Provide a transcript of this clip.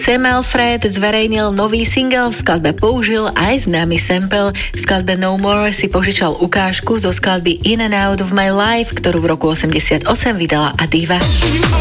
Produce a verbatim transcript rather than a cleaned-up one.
Sam Alfred zverejnil nový single, v skladbe použil aj známy sample. V skladbe No More si požičal ukážku zo skladby In and Out of My Life, ktorú v roku osemdesiatosem vydala Adiva.